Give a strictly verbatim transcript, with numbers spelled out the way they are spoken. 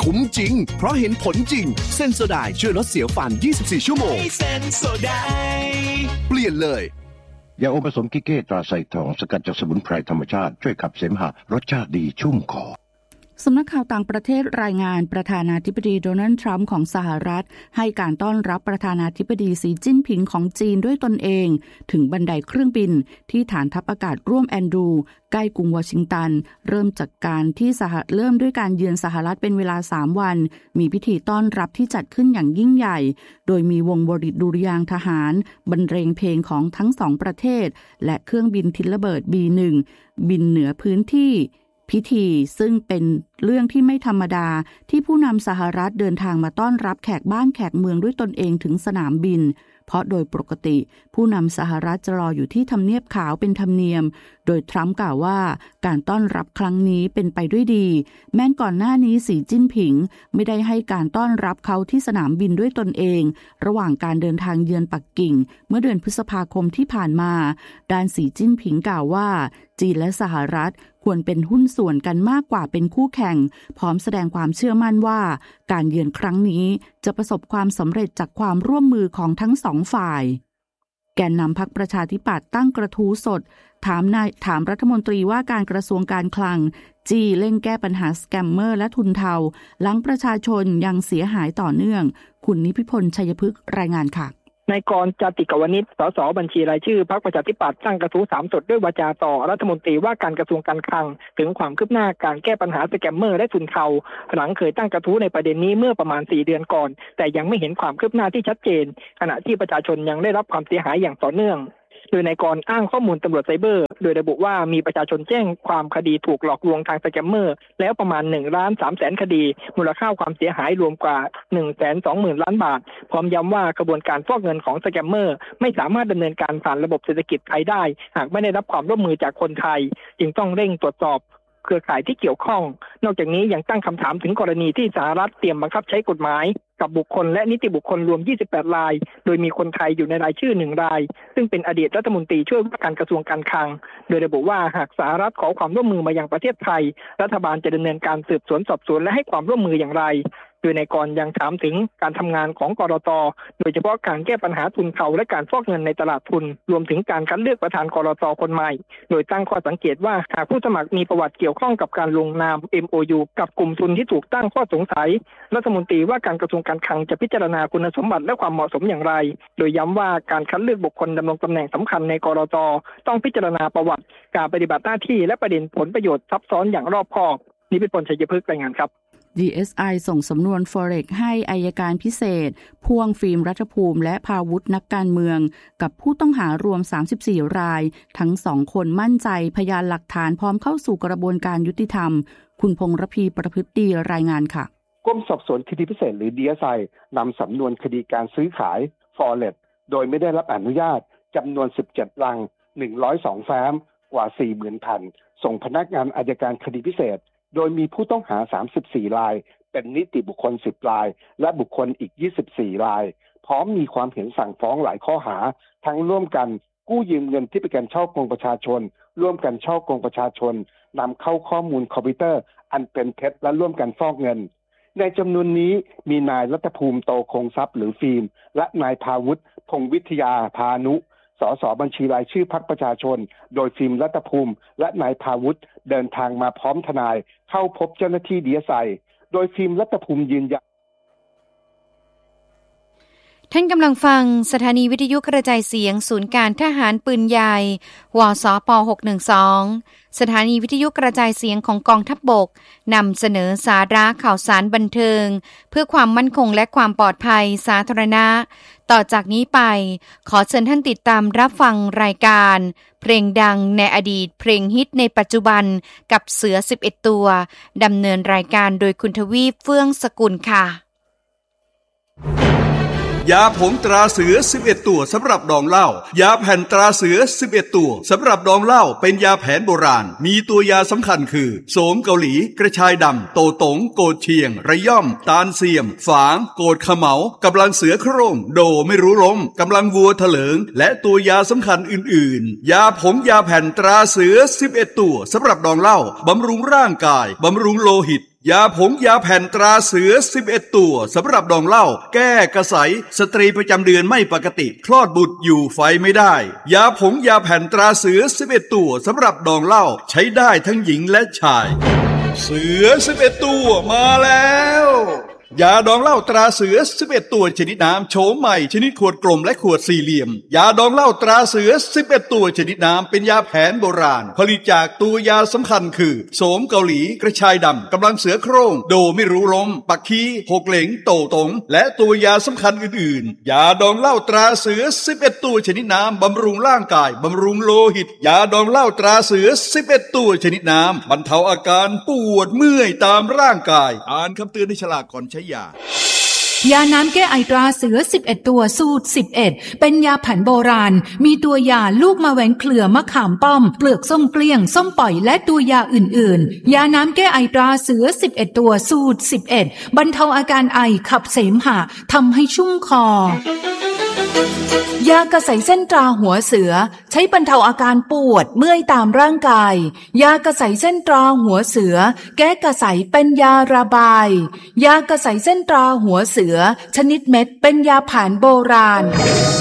คุ้มจริงเพราะเห็นผลจริงเซนโซไดช่วยลดเสียวฟันยี่สิบสี่ชั่วโมงเซนโซไดเปลี่ยนเลยยาอมผสมกิเก้ตราไซทองสกัดจากสมุนไพรธรรมชาติช่วยขับเสมหะรสชาติดีชุ่มคอสำนักข่าวต่างประเทศรายงานประธานาธิบดีโดนัลด์ทรัมป์ของสหรัฐให้การต้อนรับประธานาธิบดีสีจิ้นผิงของจีนด้วยตนเองถึงบันไดเครื่องบินที่ฐานทัพอากาศร่วมแอนดรูใกล้กรุงวอชิงตันเริ่มจากการที่สหเริ่มด้วยการเยือนสหรัฐเป็นเวลาสามวันมีพิธีต้อนรับที่จัดขึ้นอย่างยิ่งใหญ่โดยมีวงบริดุริยางค์ทหารบรรเลงเพลงของทั้งสองประเทศและเครื่องบินทิ้งระเบิด บี หนึ่ง บินเหนือพื้นที่พิธีซึ่งเป็นเรื่องที่ไม่ธรรมดาที่ผู้นำสหรัฐเดินทางมาต้อนรับแขกบ้านแขกเมืองด้วยตนเองถึงสนามบินเพราะโดยปกติผู้นำสหรัฐจะรออยู่ที่ทำเนียบขาวเป็นธรรมเนียมโดยทรัมป์กล่าวว่าการต้อนรับครั้งนี้เป็นไปด้วยดีแม้ก่อนหน้านี้สีจิ้นผิงไม่ได้ให้การต้อนรับเขาที่สนามบินด้วยตนเองระหว่างการเดินทางเยือนปักกิ่งเมื่อเดือนพฤษภาคมที่ผ่านมาด้านสีจิ้นผิงกล่าวว่าจีนและสหรัฐควรเป็นหุ้นส่วนกันมากกว่าเป็นคู่แข่งพร้อมแสดงความเชื่อมั่นว่าการเยือนครั้งนี้จะประสบความสำเร็จจากความร่วมมือของทั้งสองฝ่ายแกนนำพรรคประชาธิปัตย์ตั้งกระทู้สดถามนายถามรัฐมนตรีว่าการกระทรวงการคลังจี้เร่งแก้ปัญหาสแกมเมอร์และทุนเทาหลังประชาชนยังเสียหายต่อเนื่องคุณนิพิพลชัยพฤกษ์รายงานค่ะนายกรณ์ จาติกวณิช สสบัญชีรายชื่อพรรคประชาธิปัตย์ตั้งกระทู้สามสดด้วยวาจาต่อรัฐมนตรีว่าการกระทรวงการคลังถึงความคืบหน้าการแก้ปัญหาสแกมเมอร์และทุนเทาหลังเคยตั้งกระทู้ในประเด็นนี้เมื่อประมาณสี่เดือนก่อนแต่ยังไม่เห็นความคืบหน้าที่ชัดเจนขณะที่ประชาชนยังได้รับความเสียหายอย่างต่อเนื่องโดยนายกรณ์อ้างข้อมูลตำรวจไซเบอร์โดยระบุว่ามีประชาชนแจ้งความคดีถูกหลอกลวงทางสแกมเมอร์แล้วประมาณหนึ่งล้านสามแสนคดีมูลค่าความเสียหายรวมกว่า หนึ่งแสนสองหมื่น ล้านบาทพร้อมย้ำว่ากระบวนการฟอกเงินของสแกมเมอร์ไม่สามารถดำเนินการผ่านระบบเศรษฐกิจไทยได้หากไม่ได้รับความร่วมมือจากคนไทยจึงต้องเร่งตรวจสอบเครือข่ายที่เกี่ยวข้องนอกจากนี้ยังตั้งคำถามถึงกรณีที่สหรัฐเตรียมบังคับใช้กฎหมายกับบุคคลและนิติบุคคลรวมยี่สิบแปดรายโดยมีคนไทยอยู่ในรายชื่อหนึ่งรายซึ่งเป็นอดีตรัฐมนตรีช่วยว่าการกระทรวงการคลังโดยระบุว่าหากสหรัฐขอความร่วมมือมายังประเทศไทยรัฐบาลจะดำเนินการสืบสวนสอบสวนและให้ความร่วมมืออย่างไรโดยนายกรณ์ยังถามถึงการทำงานของกรต.โดยเฉพาะการแก้ปัญหาทุนเทาและการฟอกเงินในตลาดทุนรวมถึงการคัดเลือกประธานกรต.คนใหม่โดยตั้งข้อสังเกตว่าหากผู้สมัครมีประวัติเกี่ยวข้องกับการลงนาม เอ็ม โอ ยู กับกลุ่มทุนที่ถูกตั้งข้อสงสัยรัฐมนตรีว่าการกระทรวงการคลังจะพิจารณาคุณสมบัติและความเหมาะสมอย่างไรโดยย้ำว่าการคัดเลือกบุคคลดำรงตำแหน่งสำคัญในกรต.ต้องพิจารณาประวัติการปฏิบัติหน้าที่และประเด็นผลประโยชน์ซับซ้อนอย่างรอบคอบนิพิพล ชัยพฤกษ์รายงานครับดี เอส ไอ ส่งสำนวน Forex ให้อัยการพิเศษพ่วงฟิล์มรัฐภูมิและพาวุฒินักการเมืองกับผู้ต้องหารวมสามสิบสี่รายทั้งสองคนมั่นใจพยานหลักฐานพร้อมเข้าสู่กระบวนการยุติธรรมคุณพงษ์ระพีประพฤติดีรายงานค่ะกรมสอบสวนคดีพิเศษหรือ ดี เอส ไอ นำสำนวนคดีการซื้อขาย Forex โดยไม่ได้รับอนุญาตจำนวนสิบเจ็ดลังหนึ่งร้อยสองแฟ้มกว่า สี่หมื่น แผ่นส่งพนักงานอัยการคดีพิเศษโดยมีผู้ต้องหาสามสิบสี่รายเป็นนิติบุคคลสิบรายและบุคคลอีกยี่สิบสี่รายพร้อมมีความเห็นสั่งฟ้องหลายข้อหาทั้งร่วมกันกู้ยืมเงินที่เป็นการฉ้อโกงประชาชนร่วมกันฉ้อโกงประชาชนนำเข้าข้อมูลคอมพิวเตอร์อันเป็นเท็จและร่วมกันฟอกเงินในจำนวนนี้มีนายรัตภูมิโตคงทรัพย์หรือฟิล์มและนายภาวุฒิพงศ์วิทยาพานุสสบัญชีรายชื่อพรรคประชาชนโดยฟิล์มรัตภูมิและนายภาวุฒิเดินทางมาพร้อมทนายเข้าพบเจ้าหน้าที่ ดี เอส ไอ โดยฟิล์มรัตภูมิยืนยันท่านกำลังฟังสถานีวิทยุกระจายเสียงศูนย์การทหารปืนใหญ่วสปหกหนึ่งสองสถานีวิทยุกระจายเสียงของกองทัพบกนำเสนอสาระข่าวสารบันเทิงเพื่อความมั่นคงและความปลอดภัยสาธารณะต่อจากนี้ไปขอเชิญท่านติดตามรับฟังรายการเพลงดังในอดีตเพลงฮิตในปัจจุบันกับเสือสิบเอ็ดตัวดำเนินรายการโดยคุณทวีปเฟื่องสกุลค่ะยาผงตราเสือสิบเอ็ดตัวสำหรับดองเหล้ายาแผ่นตราเสือสิบเอ็ดตัวสำหรับดองเหล้าเป็นยาแผนโบราณมีตัวยาสำคัญคือโสมเกาหลีกระชายดำโตตงโกดเชียงระย่อมตาลเสียมฝางโกดขเหมากำลังเสือโคร่งโดไม่รู้ล้มกำลังวัวเถลิงและตัวยาสำคัญอื่นๆยาผงยาแผ่นตราเสือสิบเอ็ดตัวสำหรับดองเหล้าบำรุงร่างกายบำรุงโลหิตยาผงยาแผ่นตราเสือสิบเอ็ดตัวสำหรับดองเหล้าแก้กระสายสตรีประจำเดือนไม่ปกติคลอดบุตรอยู่ไฟไม่ได้ยาผงยาแผ่นตราเสือสิบเอ็ดตัวสำหรับดองเหล้าใช้ได้ทั้งหญิงและชายเสือสิบเอ็ดตัวมาแล้วยาดองเหล้าตราเสือสิบเอ็ดตัวชนิดน้ำโฉมใหม่ชนิดขวดกลมและขวดสี่เหลี่ยมยาดองเหล้าตราเสือสิบเอ็ดตัวชนิดน้ำเป็นยาแผนโบราณผลิตจากตัวยาสำคัญคือโสมเกาหลีกระชายดำกำลังเสือโคร่งโดไม่รู้ลมปักคีหกเหลงโตตงและตัวยาสำคัญอื่นๆยาดองเหล้าตราเสือสิบเอ็ดตัวชนิดน้ำบำรุงร่างกายบำรุงโลหิตยาดองเหล้าตราเสือสิบเอ็ดตัวชนิดน้ำบรรเทาอาการปวดเมื่อยตามร่างกายอ่านคำเตือนในฉลากก่อนใช้ยายาน้ำแก้ไอตราเสือสิบเอ็ดตัวสูตรสิบเอ็ดเป็นยาแผนโบราณมีตัวยาลูกมะแหวงเครือมะขามป้อมเปลือกส้มเกลี้ยงส้มปล่อยและตัวยาอื่นๆยาน้ำแก้ไอตราเสือสิบเอ็ดตัวสูตรสิบเอ็ดบรรเทาอาการไอขับเสมหะทำให้ชุ่มคอยากระใสเส้นตราหัวเสือใช้บรรเทาอาการปวดเมื่อยตามร่างกายยากระใสเส้นตราหัวเสือแก้กระใสเป็นยาระบายยากระใสเส้นตราหัวเสือชนิดเม็ดเป็นยาแผนโบราณ